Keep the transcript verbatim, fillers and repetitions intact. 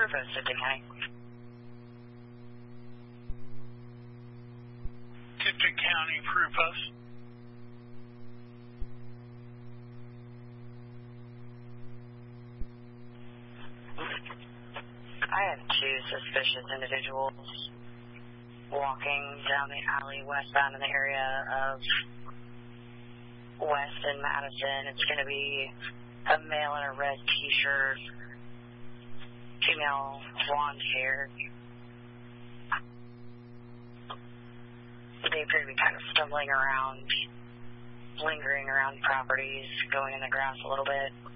Rufus, Tipton County. Tipton County, Rufus. I have two suspicious individuals walking down the alley westbound in the area of West and Madison. It's going to be a male in a red t-shirt, female blonde hair. They appear to be kind of stumbling around, lingering around properties, going in the grass a little bit.